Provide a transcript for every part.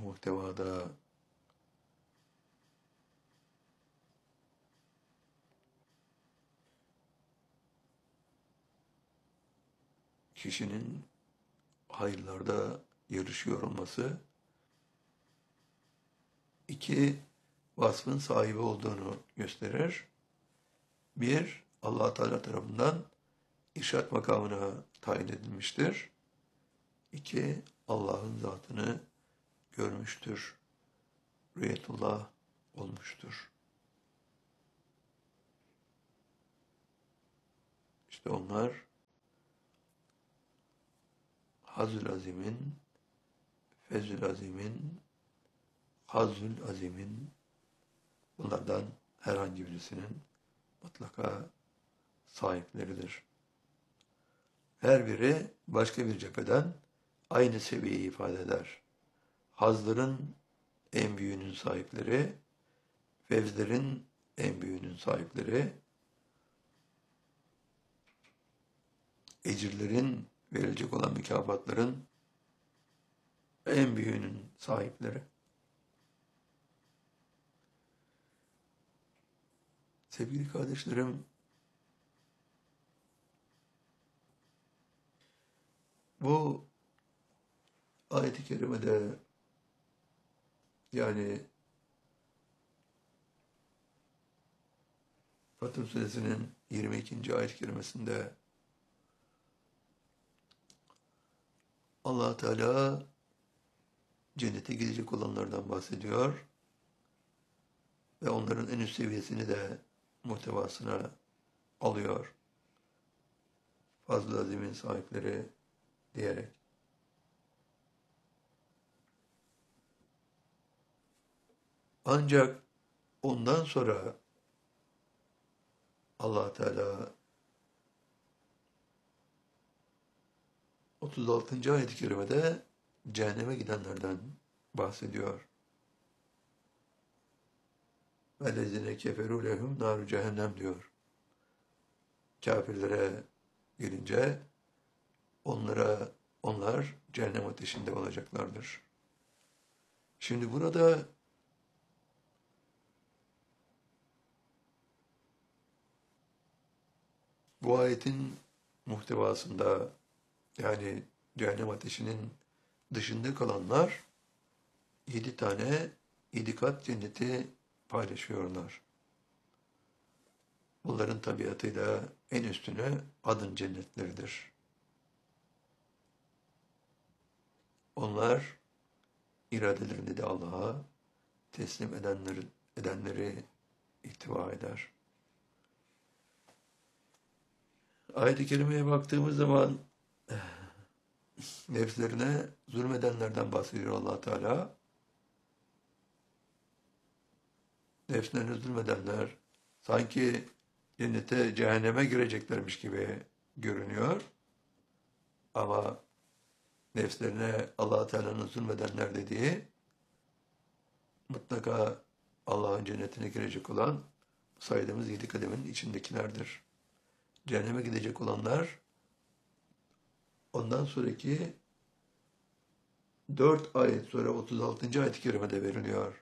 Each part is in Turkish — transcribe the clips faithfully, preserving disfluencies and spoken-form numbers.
muhtevada kişinin hayırlarda yarışıyor olması, iki vasfın sahibi olduğunu gösterir. Bir, Allah Teala tarafından irşad makamına tayin edilmiştir. İki, Allah'ın zatını görmüştür. Rüyetullah olmuştur. İşte onlar Hazül Azim'in, Fezül Azim'in, Hazül Azim'in, bunlardan herhangi birisinin mutlaka sahipleridir. Her biri başka bir cepheden aynı seviyeyi ifade eder. Hazların en büyüğünün sahipleri, fevzlerin en büyüğünün sahipleri, ecirlerin verilecek olan mükafatların en büyüğünün sahipleri. Sevgili kardeşlerim, bu ayet-i kerimede, yani Fatır Suresinin yirmi ikinci ayet-i kerimesinde Allah Teala cennete gidecek olanlardan bahsediyor ve onların en üst seviyesini de muhtevasına alıyor. Fazl-ı Azim'in sahipleri diyerek. Ancak ondan sonra Allah Teala otuz altıncı ayet-i kerimede cehenneme gidenlerden bahsediyor. وَالَّذِينَ كَفَرُوا لَهُمْ نَارُ cehennem diyor. Kafirlere gelince onlara onlar cehennem ateşinde olacaklardır. Şimdi burada bu ayetin muhtevasında, yani cehennem ateşinin dışında kalanlar yedi tane yedi kat cenneti paylaşıyorlar. Bunların tabiatıyla en üstünü adın cennetleridir. Onlar iradelerini de Allah'a teslim edenleri, edenleri ihtiva eder. Ayet-i kerimeye baktığımız zaman nefslerine zulmedenlerden bahsediyor Allah Teala. Nefslerine zulmedenler sanki cennete, cehenneme gireceklermiş gibi görünüyor. Ama nefslerine Allah Teala'nın zulmedenler dediği mutlaka Allah'ın cennetine girecek olan saydığımız yedi kademenin içindekilerdir. Cehenneme gidecek olanlar ondan sonraki dört ayet sonra otuz altıncı ayet-i kerimede veriliyor.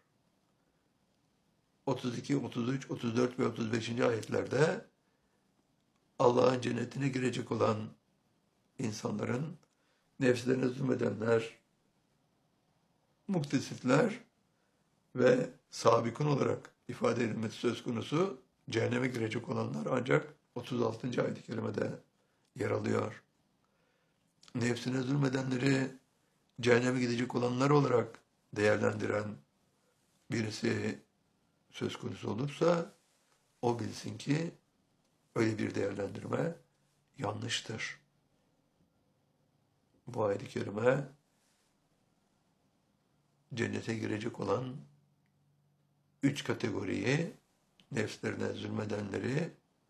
otuz iki, otuz üç, otuz dört ve otuz beşinci ayetlerde Allah'ın cennetine girecek olan insanların nefslerine zulmedenler, muktesitler ve sabikun olarak ifade edilmesi söz konusu, cehenneme girecek olanlar ancak otuz altıncı ayet-i kerimede yer alıyor. Nefsine zulmedenleri cehenneme gidecek olanlar olarak değerlendiren birisi söz konusu olursa o bilsin ki öyle bir değerlendirme yanlıştır. Bu ayet-i kerime cennete girecek olan üç kategoriyi, nefslerine zulmedenleri,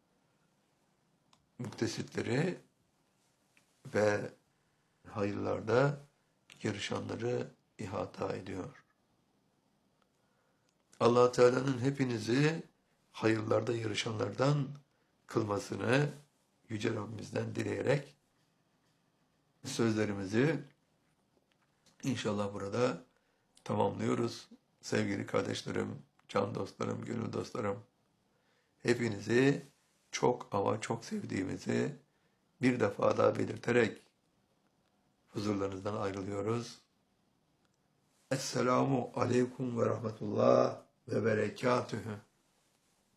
muktesitleri ve hayırlarda yarışanları ihata ediyor. Allah Teala'nın hepinizi hayırlarda yarışanlardan kılmasını Yüce Rabbimizden dileyerek sözlerimizi inşallah burada tamamlıyoruz. Sevgili kardeşlerim, can dostlarım, gönül dostlarım, hepinizi çok ama çok sevdiğimizi bir defa daha belirterek huzurlarınızdan ayrılıyoruz. Esselamu aleyküm ve rahmetullah ve berekatühü.